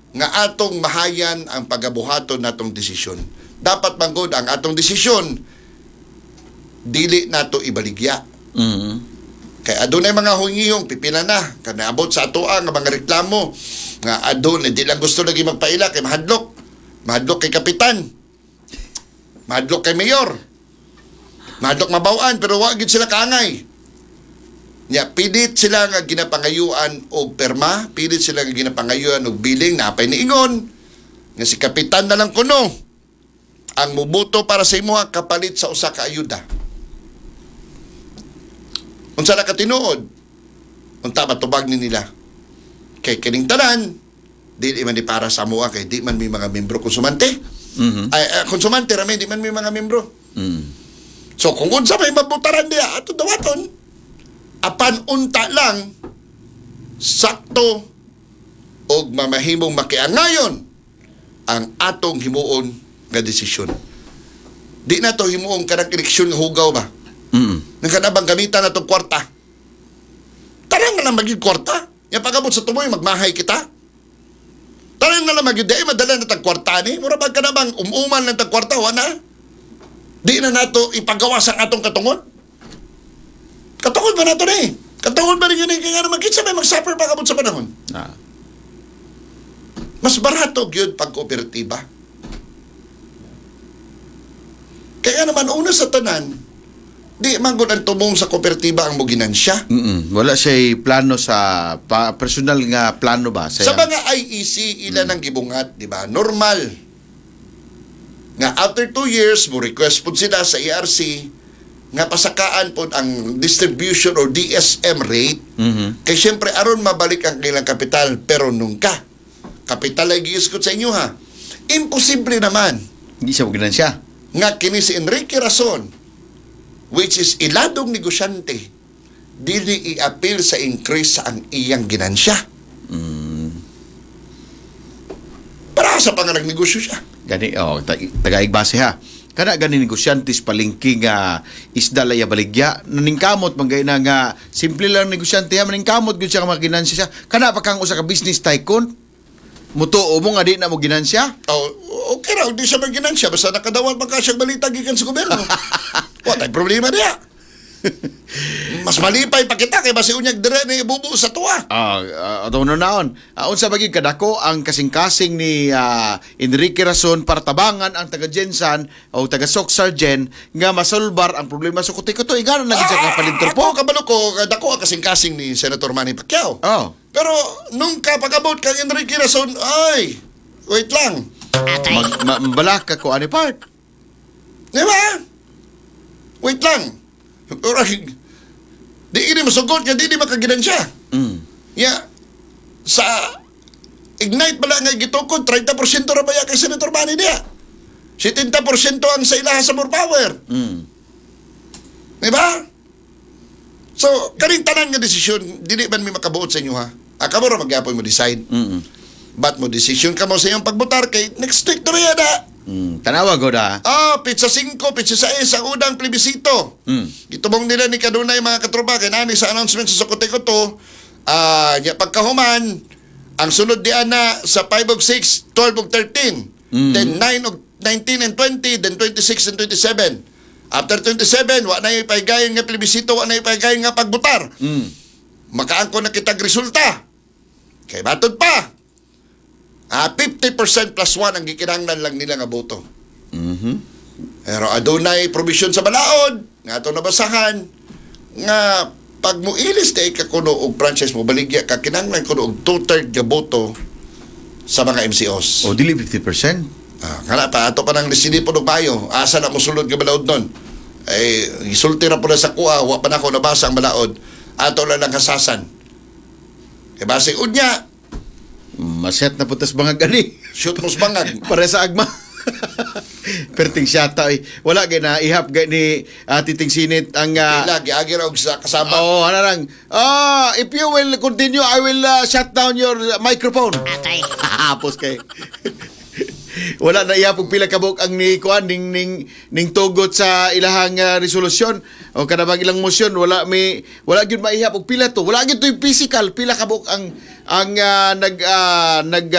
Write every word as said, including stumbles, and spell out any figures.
nga atong mahayan ang pagabuhaton natong desisyon. Dapat manggod ang atong desisyon dili nato ibaligya. Mm-hmm. Kay adunay mga hungihong pipila na kanaabot sa atoa nga mga reklamo nga adun di lang gusto lagi magpaila kay mahadlok. Mahadlok kay kapitan. Mahadlok kay mayor. Mahadlok mabaw-an pero wa gid sila kaangay. Nya pilit sila nga ginapangayuan og perma, pilit sila nga ginapangayuan og biling napay niingon nga si kapitan na lang kuno ang mubuto para sa imo kapalit sa usa ka ayuda. Unsa na katinuod? Unta matubag ni nila. Kay kining tanan dili man di para sa amoa kay di man may mga membro konsumante. Mm-hmm. Ay uh, konsumante ra may di man may mga membro. Mm. So kung unsa may mabutaran diya ato dawaton apan unta lang sakto og mamahimong makiangayon ang atong himuon nga desisyon. Di na to himuong kanang eleksyon nga hugaw ba? Mm. Nang kanabang gamitan na itong kwarta. Tarang na lang maging kwarta. Yung pagabot sa tumoy, magmahay kita. Tarang na lang maging, di madala na itong kwarta ni. Mura ba kanabang umuman na itong kwarta, wana? Di na nato ipagawas ang atong katungod. Katungod ba nato na eh? Katungod ba rin yun eh? Kaya nga naman, kitsa may mag-suffer pagabot sa panahon. Ah. Mas barato yun pag kooperatiba. Kaya naman, una sa tanan, di manggod ang tumong sa kooperatiba ang muginansya. Mm-mm. Wala siya plano sa pa, personal nga plano ba? Sa mga I E C, ilan ang gibungat, di ba? Normal. Nga after two years, mo request po sila sa E R C nga pasakaan po ang distribution or D S M rate. Mm-hmm. Kaya siyempre, aron mabalik ang kailang kapital, pero nung ka, kapital ay giiskot sa inyo ha. Imposible naman. Hindi siya maginansya. Nga kini si Enrique Razon, which is iladong negosyante, dili i-appeal sa increase sa ang iyang ginansya. Mm. Para sa pangarag negosyo siya. Gani, oh, taga-igbase ha. Kana gani negosyantes palingki nga isda laya baligya. Naningkamot manggay na nga simple lang negosyante ha. Maningkamot gud siya nga maginansya siya. Kana pa kang usa ka business tycoon. Mutuo mo nga di na mo ginansya? Oh, okay raw, di siya mag-ginansya. Basta nakadawat man ka siyang balita gikan sa gobyerno. What ay problema niya? Mas malipay pa kita kay basi unyag dire ni bubu sa tuwa. Ah, uh, ato no naon. Uh, unsa bagi kadako ang kasing-kasing ni uh, Enrique Razon para tabangan ang taga Gensan o taga Soxargen nga masolbar ang problema sa kuti-kuto igano na gid sa kapalinter po. Ako kabalo ko kadako ang kasing-kasing ni Senator Manny Pacquiao. Oh. Pero nung kapag-abot kang Enrique Razon, ay, wait lang. Mag, ma- balaka ko ani part. Di ba? Wait lang. Orang, di ini masugot nga di di makaginansya. Mm. Ya, sa Ignite pala nga gitukod, thirty percent ra ba ya kay Senator Manny niya? seventy percent ang sa ilaha sa more power. Mm. Di ba? So, kaning tanan nga desisyon, dili man mi makabuot sa inyo ha. Akamo ra magyapon mo decide. Mm. But mo decision ka mo sa iyong pagbotar kay next week to ya na. Mm. Tanawa ko da. Ah, pizza five, pizza six ang unang plebisito. Mm. Gitubong nila ni kanunay mga katropa kay nani sa announcement sa Sokote-Koto. Ah, nya pagkahuman ang sunod di ana sa five of six, twelve of thirteen, Mm. then nine of nineteen and twenty, then twenty-six and twenty-seven. After twenty-seven, wa na ipaygayon nga plebisito, wa na ipaygayon nga pagbutar. Mm. Makaangko na kitag resulta. Kay batod pa. Ah, fifty percent plus one ang gikinahanglan lang nila nga boto. Mhm. Pero adunay provision sa balaod nga ato nabasahan nga pag muilis tay ka kuno og franchise mo baligya ka kinahanglan kuno og two-thirds nga boto sa mga M C Os. O dili fifty percent. Ah, kana pa ato pa nang lisinipon og bayo. Asa na mo sulod nga balaod nun? Eh gisulti ra pud sa kuha, wa pa nako nabasa ang balaod. Ato lang lang hasasan. Kay base unya Maset na putas bangag gani. shoot mos bangag. Para sa agma. Perting siyata eh. Wala gay na ihap gay ni uh, Titing Sinit ang uh, Ila giagi ra og sa kasama. oh, ano lang. Oh, if you will continue, I will uh, shut down your microphone. Atay. Hapos kay. Wala na iya pug pila kabuk ang ni kuan ning ning ning tugot sa ilahang uh, resolusyon o kada bang ilang motion wala may wala gyud maihap og pila to. Wala gyud to physical pila kabuk ang ang uh, nag uh, nag